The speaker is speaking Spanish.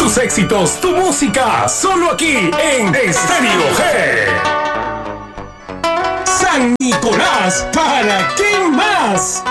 Tus éxitos, tu música, solo aquí en Estéreo G. San Nicolás, ¿para quién más?